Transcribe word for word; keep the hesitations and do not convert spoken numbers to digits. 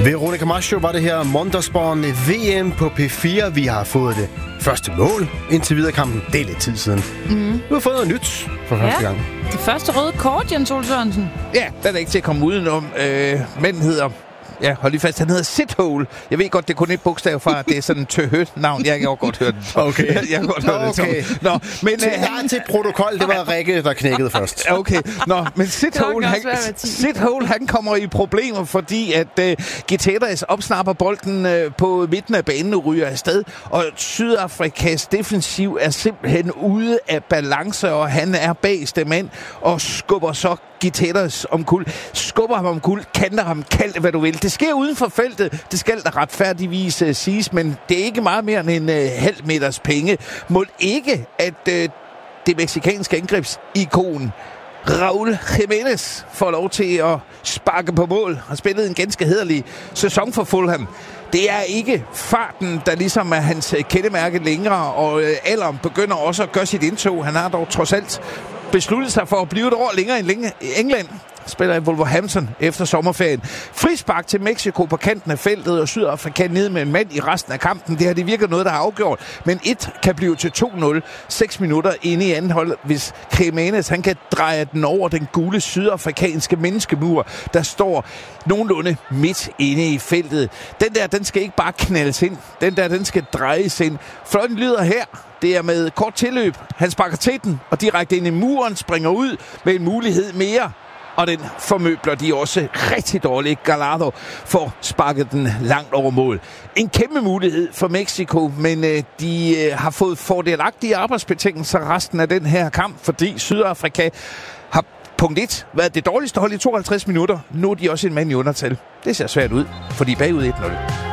Veronica Maggio var det her. Mondersborn V M på P fire. Vi har fået det første mål indtil videre kampen. Det er lidt tid siden. Mm. Du har fået noget nyt for første ja. gang. Det første røde kort, Jens Ole Sørensen. Ja, den er ikke til at komme udenom. Øh, manden hedder... Ja, hold lige fast. Han hedder Sithole. Jeg ved godt, det er kun et bogstav fra, det er sådan en tøhøt-navn. Jeg kan godt høre den. Okay. Jeg kan godt høre okay. det. Nå, men til, øh, han... til protokol, det var Rikke, der knækkede først. Okay. Nå, men Sithole, han, Sithole, han kommer i problemer, fordi at uh, Giteras opsnapper bolden uh, på midten af banen og ryger afsted, og Sydafrikas defensiv er simpelthen ude af balance, og han er bagste mand og skubber så Giteras omkuld, skubber ham omkuld, kanter ham, kald det, hvad du vil. Det sker uden for feltet, det skal der retfærdigvis uh, siges, men det er ikke meget mere end en uh, halv meters penge. Må ikke, at uh, det mexikanske angrebsikon Raúl Jiménez får lov til at sparke på mål. Har spillet en ganske hæderlig sæson for Fulham. Det er ikke farten, der ligesom er hans kendemærke længere, og øh, alderen begynder også at gøre sit indtog. Han har dog trods alt besluttet sig for at blive et år længere end længe i England. Spiller i Wolverhampton efter sommerferien. Frispark til Mexico på kanten af feltet, og Sydafrika ned med en mand i resten af kampen. Det har det virker noget, der har afgjort. Men et kan blive til to nul. Seks minutter inde i anden hold, hvis Jiménez han kan dreje den over den gule sydafrikanske menneskemur, der står nogenlunde midt inde i feltet. Den der, den skal ikke bare knaldes ind. Den der, den skal drejes ind. Fløjten lyder her. Det er med kort tilløb. Han sparker til den, og direkte ind i muren, springer ud med en mulighed mere. Og den formøbler de også rigtig dårligt. Gallardo får sparket den langt over mål. En kæmpe mulighed for Mexico, men øh, de øh, har fået fordelagtige arbejdsbetingelser resten af den her kamp, fordi Sydafrika har punkt et været det dårligste hold i tooghalvtreds minutter. Nu er de også en mand i undertal. Det ser svært ud, fordi bagud et nul.